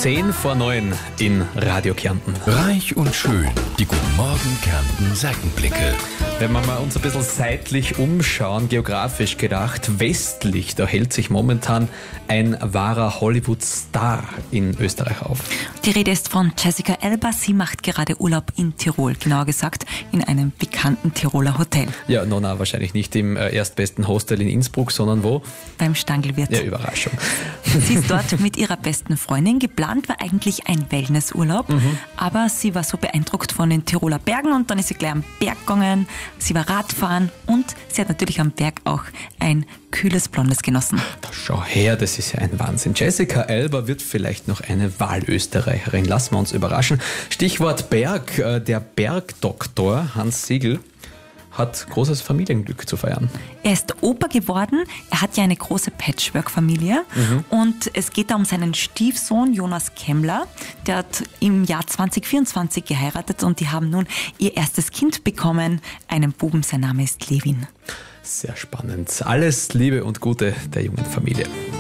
10:10 in Radio Kärnten. Reich und schön, die Guten Morgen Kärnten Seitenblicke. Wenn wir mal uns ein bisschen seitlich umschauen, geografisch gedacht, westlich, da hält sich momentan ein wahrer Hollywood-Star in Österreich auf. Die Rede ist von Jessica Alba. Sie macht gerade Urlaub in Tirol, genauer gesagt in einem bekannten Tiroler Hotel. Ja, Nona, wahrscheinlich nicht im erstbesten Hostel in Innsbruck, sondern wo? Beim Stangelwirt. Ja, Überraschung. Sie ist dort mit ihrer besten Freundin. Geplant war eigentlich ein Wellnessurlaub, aber sie war so beeindruckt von den Tiroler Bergen und dann ist sie gleich am Berg gegangen. Sie war Radfahren und sie hat natürlich am Berg auch ein kühles Blondes genossen. Schau her, das ist ja ein Wahnsinn. Jessica Alba wird vielleicht noch eine Wahlösterreicherin. Lassen wir uns überraschen. Stichwort Berg. Der Bergdoktor Hans Siegel hat großes Familienglück zu feiern. Er ist Opa geworden. Er hat ja eine große Patchwork-Familie. Und es geht da um seinen Stiefsohn Jonas Kemmler. Der hat im Jahr 2024 geheiratet und die haben nun ihr erstes Kind bekommen. Einen Buben, sein Name ist Levin. Sehr spannend. Alles Liebe und Gute der jungen Familie.